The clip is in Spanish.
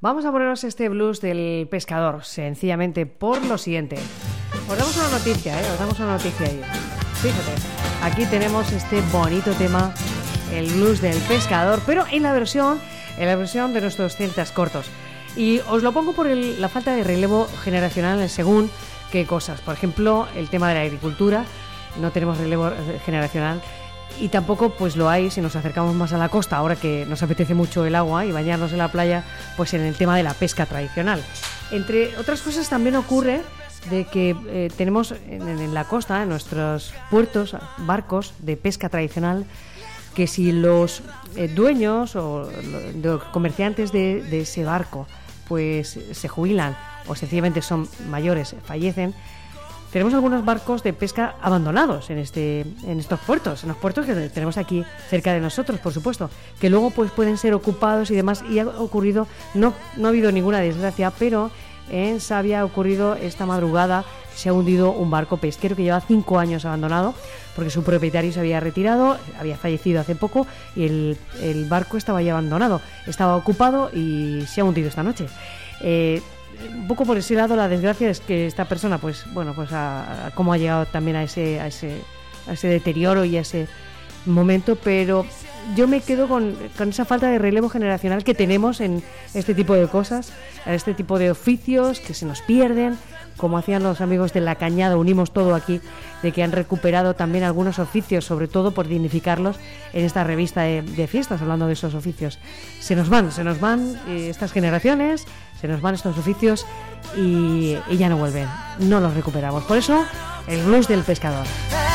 Vamos a ponernos este blues del pescador, sencillamente por lo siguiente. Os damos una noticia, os damos una noticia ahí. Fíjate, aquí tenemos este bonito tema, el blues del pescador, pero en la versión de nuestros celtas cortos. Y os lo pongo por la falta de relevo generacional según qué cosas. Por ejemplo, el tema de la agricultura, no tenemos relevo generacional. Y tampoco pues lo hay si nos acercamos más a la costa, ahora que nos apetece mucho el agua y bañarnos en la playa, pues en el tema de la pesca tradicional. Entre otras cosas también ocurre de que tenemos en la costa, en nuestros puertos, barcos de pesca tradicional, que si los dueños o los comerciantes de ese barco pues se jubilan o sencillamente son mayores, fallecen, tenemos algunos barcos de pesca abandonados en estos puertos, en los puertos que tenemos aquí cerca de nosotros, por supuesto, que luego pues pueden ser ocupados y demás. Y ha ocurrido, no ha habido ninguna desgracia, pero en Savia ha ocurrido esta madrugada, se ha hundido un barco pesquero que lleva 5 años abandonado, porque su propietario se había retirado, había fallecido hace poco y el barco estaba ya abandonado, estaba ocupado y se ha hundido esta noche. Un poco por ese lado la desgracia es que esta persona pues cómo ha llegado también a ese deterioro y a ese momento, pero yo me quedo con esa falta de relevo generacional que tenemos en este tipo de cosas, en este tipo de oficios que se nos pierden, como hacían los amigos de La Cañada, unimos todo aquí, de que han recuperado también algunos oficios, sobre todo por dignificarlos en esta revista de fiestas, hablando de esos oficios. Se nos van estas generaciones, se nos van estos oficios y ya no vuelven, no los recuperamos. Por eso, el blues del pescador.